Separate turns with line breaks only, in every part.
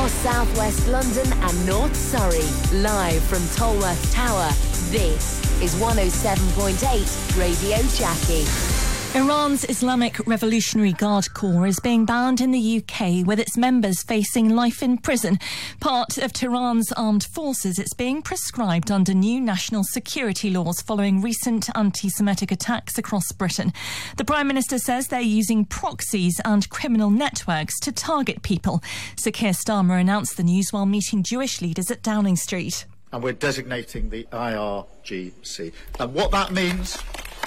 across southwest London and North Surrey. Live from Tolworth Tower, this is 107.8 Radio Jackie.
Iran's Islamic Revolutionary Guard Corps is being banned in the UK, with its members facing life in prison. Part of Tehran's armed forces, it's being prescribed under new national security laws following recent anti-Semitic attacks across Britain. The Prime Minister says they're using proxies and criminal networks to target people. Sir Keir Starmer announced the news while meeting Jewish leaders at Downing Street.
And we're designating the IRGC. And what that means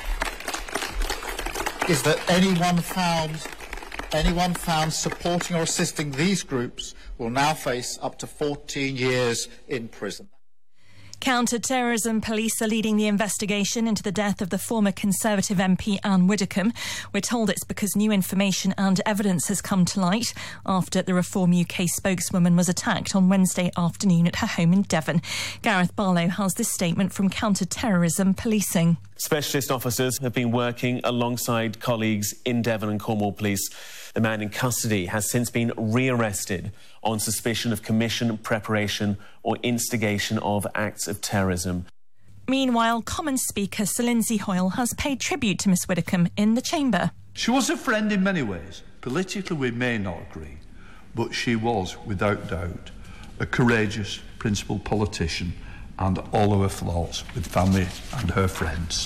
is that anyone found supporting or assisting these groups will now face up to 14 years in prison.
Counter-terrorism police are leading the investigation into the death of the former Conservative MP Anne Widdecombe. We're told it's because new information and evidence has come to light after the Reform UK spokeswoman was attacked on Wednesday afternoon at her home in Devon. Gareth Barlow has this statement from counter-terrorism policing.
Specialist officers have been working alongside colleagues in Devon and Cornwall Police. The man in custody has since been rearrested on suspicion of commission, preparation or instigation of acts of terrorism.
Meanwhile, Commons Speaker Sir Lindsay Hoyle has paid tribute to Miss Widdecombe in the Chamber.
She was a friend in many ways. Politically we may not agree, but she was, without doubt, a courageous, principled politician, and all of her flaws with family and her friends.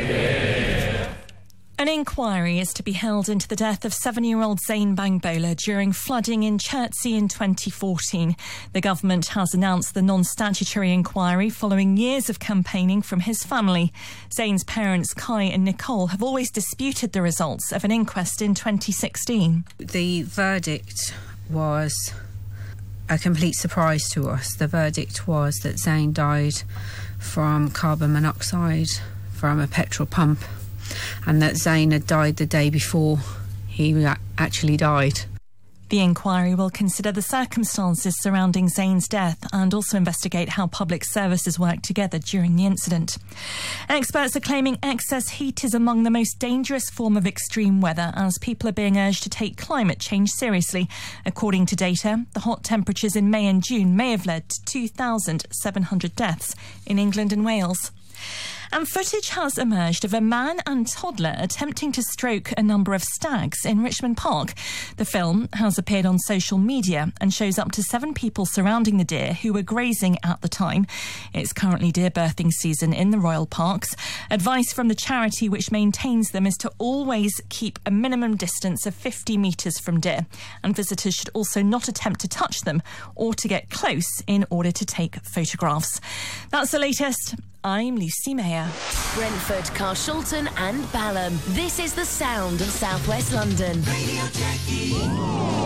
An inquiry is to be held into the death of 7-year-old Zain Bangbola during flooding in Chertsey in 2014. The government has announced the non-statutory inquiry following years of campaigning from his family. Zain's parents, Kai and Nicole, have always disputed the results of an inquest in 2016.
The verdict was a complete surprise to us. The verdict was that Zain died from carbon monoxide from a petrol pump, and that Zain had died the day before he actually died.
The inquiry will consider the circumstances surrounding Zain's death and also investigate how public services worked together during the incident. Experts are claiming excess heat is among the most dangerous form of extreme weather, as people are being urged to take climate change seriously. According to data, the hot temperatures in May and June may have led to 2,700 deaths in England and Wales. And footage has emerged of a man and toddler attempting to stroke a number of stags in Richmond Park. The film has appeared on social media and shows up to 7 people surrounding the deer who were grazing at the time. It's currently deer birthing season in the royal parks. Advice from the charity which maintains them is to always keep a minimum distance of 50 metres from deer, and visitors should also not attempt to touch them or to get close in order to take photographs. That's the latest. I'm Lucy Mayer.
Brentford, Carshalton and Balham. This is the sound of South West London. Radio Jackie.